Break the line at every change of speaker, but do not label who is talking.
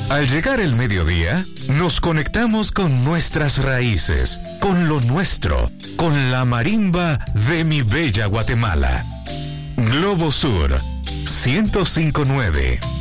Al llegar el mediodía, nos conectamos con nuestras raíces, con lo nuestro, con la marimba de mi bella Guatemala. Globo Sur, 105.9.